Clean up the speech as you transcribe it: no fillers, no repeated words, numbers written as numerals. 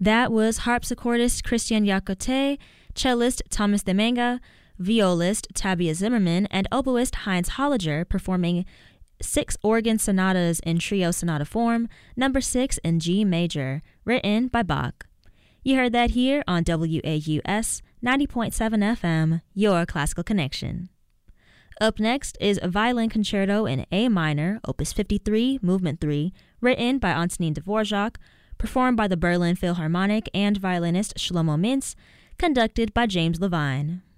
That was harpsichordist Christian Yacote, cellist Thomas de Manga, violist Tabia Zimmerman, and oboist Heinz Holliger performing 6 organ sonatas in trio sonata form, number 6 in G major, written by Bach. You heard that here on WAUS 90.7 FM, your classical connection. Up next is a violin concerto in A minor, opus 53, movement 3, written by Antonin Dvorak, performed by the Berlin Philharmonic and violinist Shlomo Mintz, conducted by James Levine.